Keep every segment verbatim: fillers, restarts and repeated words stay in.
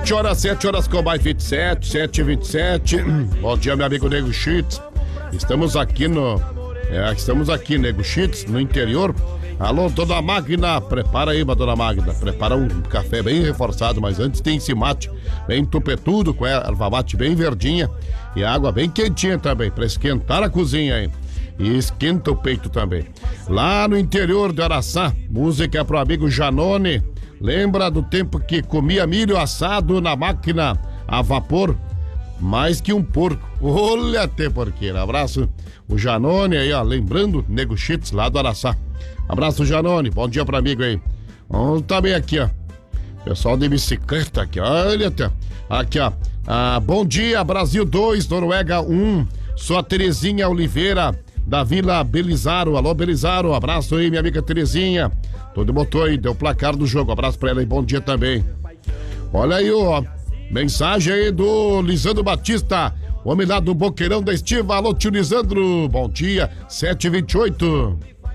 sete horas, sete horas com mais vinte e sete, sete e vinte e sete. Bom dia, meu amigo Nego Chits. Estamos aqui no. É, estamos aqui, Nego Chits, no interior. Alô, dona Magna, prepara aí, dona Magna. Prepara um café bem reforçado, mas antes tem esse mate bem tupetudo, com erva mate bem verdinha e água bem quentinha também, pra esquentar a cozinha aí. E esquenta o peito também. Lá no interior de Araçá, música pro amigo Janone. Lembra do tempo que comia milho assado na máquina a vapor? Mais que um porco. Olha até porqueira. Abraço o Janone aí, ó. Lembrando, Nego Chits lá do Araçá. Abraço, Janone. Bom dia pro amigo aí. Vamos também aqui, ó. Pessoal de bicicleta aqui, olha até. Aqui, ó. Ah, bom dia, Brasil dois, Noruega um. Sou a Terezinha Oliveira, da Vila Belizaro. Alô, Belizaro. Abraço aí, minha amiga Terezinha. Todo botou aí, deu o placar do jogo. Abraço pra ela e bom dia também. Olha aí, ó. Mensagem aí do Lisandro Batista, homem lá do Boqueirão da Estiva. Alô, tio Lisandro. Bom dia, sete e vinte e oito.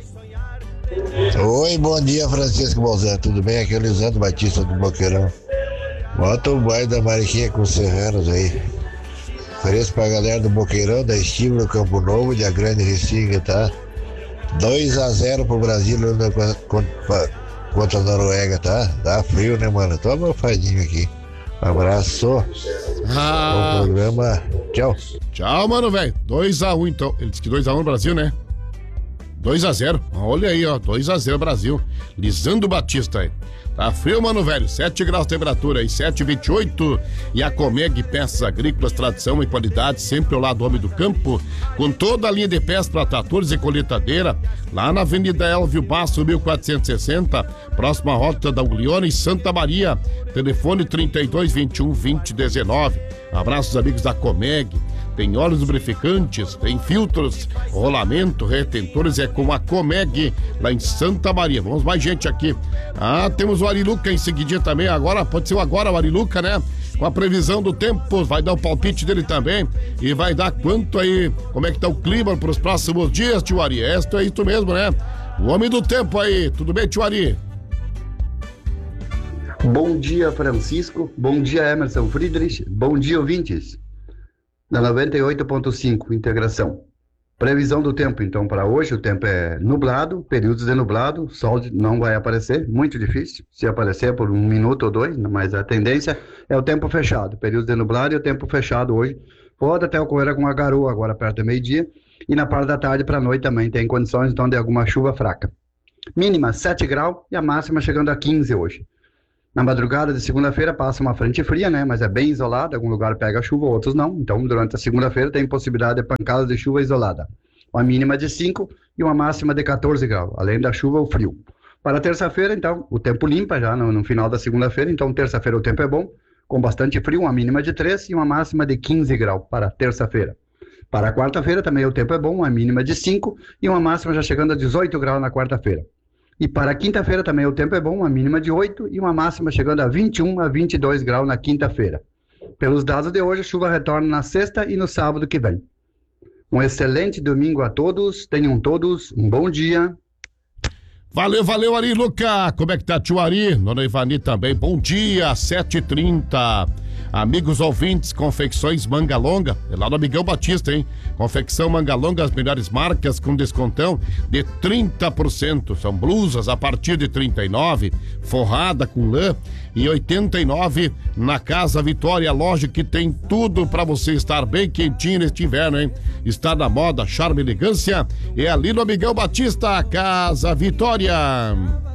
Oi, bom dia, Francisco Bolzano. Tudo bem? Aqui é o Lisandro Batista do Boqueirão. Bota o bairro da Mariquinha com os Serranos aí. Ofereço pra galera do Boqueirão, da Estiva, do Campo Novo, de a Grande Restinga, tá? dois a zero pro Brasil contra, contra a Noruega, tá? Tá frio, né, mano? Toma um fadinho aqui. Um abraço. Ah. Bom programa. Tchau. Tchau, mano, velho. dois a um, então. Ele disse que dois a um no Brasil, né? dois a zero. Olha aí, ó. dois a zero Brasil. Lisandro Batista aí. Tá frio, mano, velho. sete graus de temperatura aí, sete e vinte e oito. E a Comeg Peças Agrícolas, tradição e qualidade, sempre ao lado do homem do campo, com toda a linha de peças para tratores e colheitadeira, lá na Avenida Elvio Basso, mil quatrocentos e sessenta, próxima rota da Uglione, em Santa Maria. Telefone trinta e dois, vinte e um, vinte, dezenove. Abraços, amigos da Comeg. Tem óleos lubrificantes, tem filtros, rolamento, retentores, é com a Comeg, lá em Santa Maria. Vamos mais gente aqui. Ah, temos o Ariluca em seguidinha também, agora, pode ser o agora o Ariluca, né? Com a previsão do tempo, vai dar o palpite dele também e vai dar quanto aí, como é que tá o clima para os próximos dias, tio Ari? É isso, é isso mesmo, né? O homem do tempo aí, tudo bem, tio Ari? Bom dia, Francisco, bom dia, Emerson Friedrich, bom dia, ouvintes da noventa e oito ponto cinco, integração. Previsão do tempo, então, para hoje, o tempo é nublado, períodos de nublado, sol não vai aparecer, muito difícil, se aparecer por um minuto ou dois, mas a tendência é o tempo fechado, períodos de nublado e o tempo fechado hoje. Pode até ocorrer com uma garoa agora perto do meio-dia, e na parte da tarde para a noite também tem condições, então, de alguma chuva fraca. Mínima sete graus e a máxima chegando a quinze hoje. Na madrugada de segunda-feira passa uma frente fria, né? Mas é bem isolada, algum lugar pega chuva, outros não. Então, durante a segunda-feira tem possibilidade de pancadas de chuva isolada. Uma mínima de cinco e uma máxima de quatorze graus, além da chuva, o frio. Para terça-feira, então, o tempo limpa já no, no final da segunda-feira. Então, terça-feira o tempo é bom, com bastante frio, uma mínima de três e uma máxima de quinze graus para terça-feira. Para quarta-feira também o tempo é bom, uma mínima de cinco e uma máxima já chegando a dezoito graus na quarta-feira. E para quinta-feira também o tempo é bom, uma mínima de oito e uma máxima chegando a vinte e um a vinte e dois graus na quinta-feira. Pelos dados de hoje, a chuva retorna na sexta e no sábado que vem. Um excelente domingo a todos, tenham todos um bom dia. Valeu, valeu, Ari Luca. Como é que tá, tio Ari? Dona Ivani também, bom dia, sete e trinta. Amigos ouvintes, Confecções Manga Longa, é lá no Miguel Batista, hein? Confecção Manga Longa, as melhores marcas com descontão de trinta por cento. São blusas a partir de trinta e nove, forrada com lã e oitenta e nove na Casa Vitória, loja que tem tudo para você estar bem quentinho neste inverno, hein? Está na moda, charme e elegância, é ali no Miguel Batista, Casa Vitória.